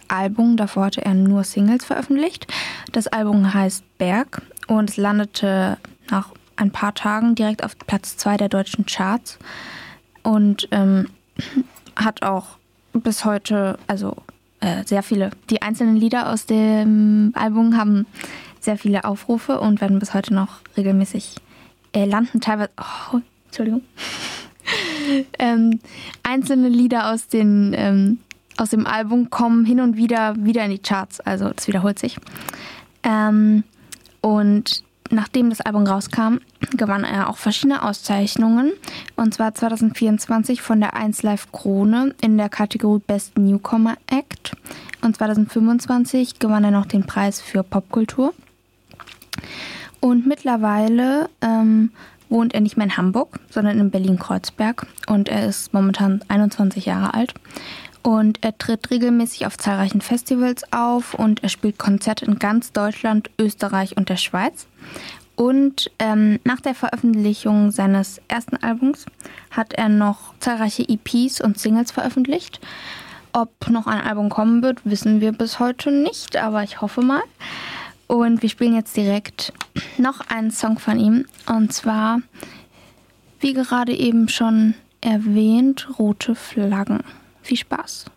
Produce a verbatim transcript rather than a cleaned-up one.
Album. Davor hatte er nur Singles veröffentlicht. Das Album heißt Berg und es landete nach ein paar Tagen direkt auf Platz zwei der deutschen Charts und ähm, hat auch bis heute, also äh, sehr viele, die einzelnen Lieder aus dem Album haben sehr viele Aufrufe und werden bis heute noch regelmäßig äh, landen, teilweise, oh, Entschuldigung, ähm, einzelne Lieder aus, den, ähm, aus dem Album kommen hin und wieder wieder in die Charts, also das wiederholt sich. Ähm, und nachdem das Album rauskam, gewann er auch verschiedene Auszeichnungen. Und zwar zwanzig vierundzwanzig von der eins Live Krone in der Kategorie Best Newcomer Act. Und zwanzig fünfundzwanzig gewann er noch den Preis für Popkultur. Und mittlerweile ähm, wohnt er nicht mehr in Hamburg, sondern in Berlin-Kreuzberg. Und er ist momentan einundzwanzig Jahre alt. Und er tritt regelmäßig auf zahlreichen Festivals auf und er spielt Konzerte in ganz Deutschland, Österreich und der Schweiz. Und ähm, nach der Veröffentlichung seines ersten Albums hat er noch zahlreiche E Ps und Singles veröffentlicht. Ob noch ein Album kommen wird, wissen wir bis heute nicht, aber ich hoffe mal. Und wir spielen jetzt direkt noch einen Song von ihm. Und zwar, wie gerade eben schon erwähnt, Rote Flaggen. Viel Spaß.